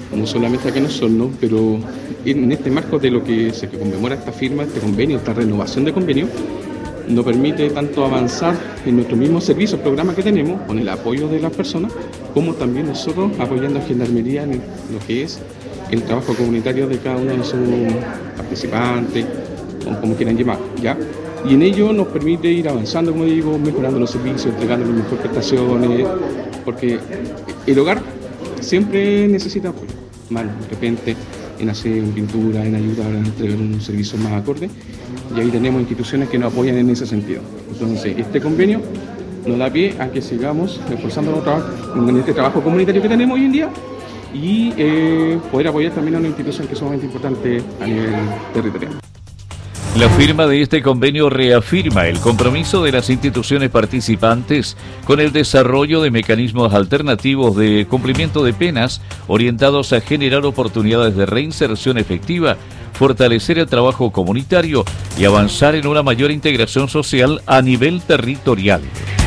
no solamente acá en Osorno, pero en este marco de lo que se conmemora esta firma, este convenio, esta renovación de convenio, nos permite tanto avanzar en nuestros mismos servicios, programas que tenemos, con el apoyo de las personas, como también nosotros apoyando a Gendarmería en lo que es el trabajo comunitario de cada uno de sus participantes, o como quieran llamar, ¿ya? Y en ello nos permite ir avanzando, como digo, mejorando los servicios, entregando las mejores prestaciones, porque el hogar siempre necesita apoyo, de repente en hacer pintura, en ayudar a entregar un servicio más acorde, y ahí tenemos instituciones que nos apoyan en ese sentido. Entonces, este convenio nos da pie a que sigamos esforzándonos en este trabajo comunitario que tenemos hoy en día y poder apoyar también a una institución que es sumamente importante a nivel territorial. La firma de este convenio reafirma el compromiso de las instituciones participantes con el desarrollo de mecanismos alternativos de cumplimiento de penas orientados a generar oportunidades de reinserción efectiva, fortalecer el trabajo comunitario y avanzar en una mayor integración social a nivel territorial.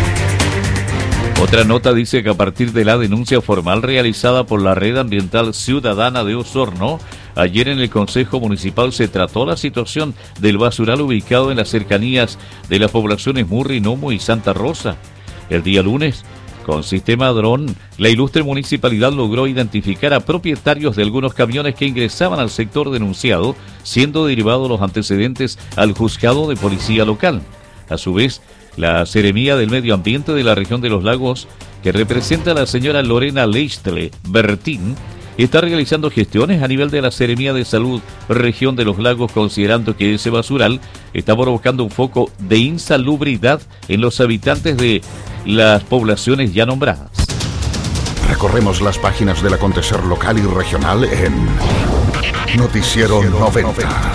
Otra nota dice que a partir de la denuncia formal realizada por la Red Ambiental Ciudadana de Osorno, ayer en el Consejo Municipal se trató la situación del basural ubicado en las cercanías de las poblaciones Murri, Nomo y Santa Rosa. El día lunes, con sistema dron, la ilustre municipalidad logró identificar a propietarios de algunos camiones que ingresaban al sector denunciado, siendo derivados los antecedentes al juzgado de policía local. A su vez, la Seremía del Medio Ambiente de la región de los Lagos, que representa a la señora Lorena Leichtle Bertín, está realizando gestiones a nivel de la Seremía de Salud región de los Lagos, considerando que ese basural está provocando un foco de insalubridad en los habitantes de las poblaciones ya nombradas. Recorremos las páginas del acontecer local y regional en Noticiero 90.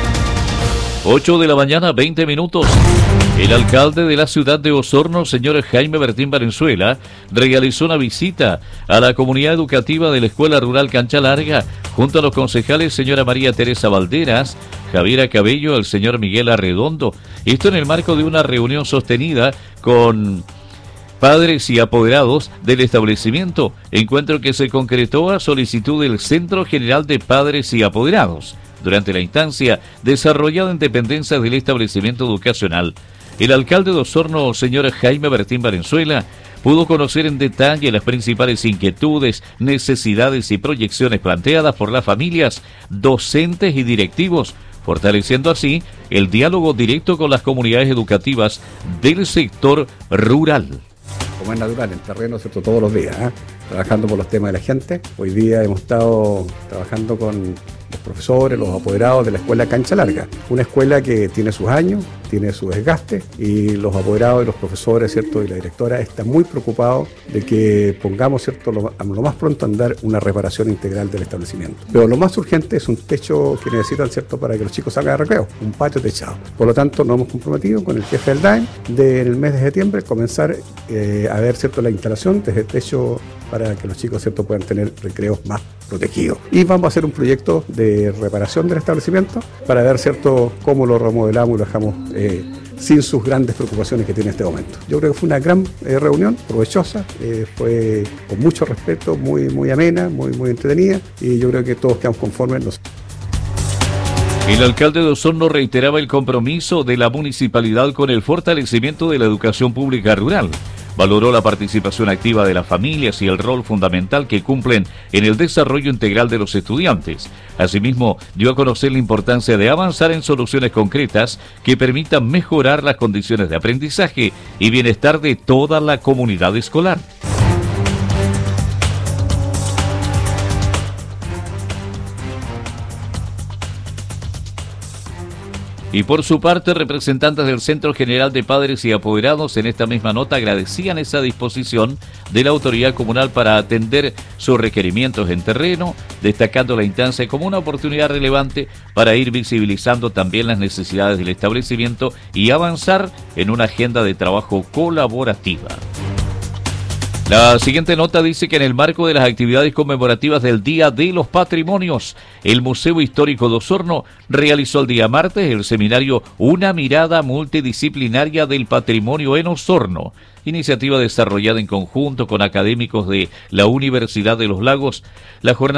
8 de la mañana, 20 minutos. El alcalde de la ciudad de Osorno, señor Jaime Bertín Valenzuela, realizó una visita a la comunidad educativa de la Escuela Rural Cancha Larga, junto a los concejales señora María Teresa Valderas, Javiera Cabello, el señor Miguel Arredondo. Esto en el marco de una reunión sostenida con padres y apoderados del establecimiento, encuentro que se concretó a solicitud del Centro General de Padres y Apoderados. Durante la instancia desarrollada en dependencias del establecimiento educacional, el alcalde de Osorno, señor Jaime Bertín Valenzuela, pudo conocer en detalle las principales inquietudes, necesidades y proyecciones planteadas por las familias, docentes y directivos, fortaleciendo así el diálogo directo con las comunidades educativas del sector rural. Como es natural, en terreno, ¿cierto? Todos los días, trabajando por los temas de la gente. Hoy día hemos estado trabajando con los profesores, los apoderados de la Escuela Cancha Larga, una escuela que tiene sus años, tiene su desgaste, y los apoderados y los profesores, ¿cierto? Y la directora están muy preocupados de que pongamos, ¿cierto? lo más pronto a andar una reparación integral del establecimiento. Pero lo más urgente es un techo que necesitan, ¿cierto? Para que los chicos salgan de recreo, un patio techado. Por lo tanto, nos hemos comprometido con el jefe del DAEM de en el mes de septiembre comenzar a ver, ¿cierto? La instalación desde el techo para que los chicos, ¿cierto? Puedan tener recreos más protegidos. Y vamos a hacer un proyecto de reparación del establecimiento para ver, ¿cierto?, cómo lo remodelamos y lo dejamos sin sus grandes preocupaciones que tiene en este momento. Yo creo que fue una gran reunión, provechosa, fue con mucho respeto, muy amena, muy entretenida, y yo creo que todos quedamos conformes. El alcalde de Osorno reiteraba el compromiso de la municipalidad con el fortalecimiento de la educación pública rural. Valoró la participación activa de las familias y el rol fundamental que cumplen en el desarrollo integral de los estudiantes. Asimismo, dio a conocer la importancia de avanzar en soluciones concretas que permitan mejorar las condiciones de aprendizaje y bienestar de toda la comunidad escolar. Y por su parte, representantes del Centro General de Padres y Apoderados en esta misma nota agradecían esa disposición de la autoridad comunal para atender sus requerimientos en terreno, destacando la instancia como una oportunidad relevante para ir visibilizando también las necesidades del establecimiento y avanzar en una agenda de trabajo colaborativa. La siguiente nota dice que en el marco de las actividades conmemorativas del Día de los Patrimonios, el Museo Histórico de Osorno realizó el día martes el seminario Una mirada multidisciplinaria del patrimonio en Osorno, iniciativa desarrollada en conjunto con académicos de la Universidad de los Lagos. La jornada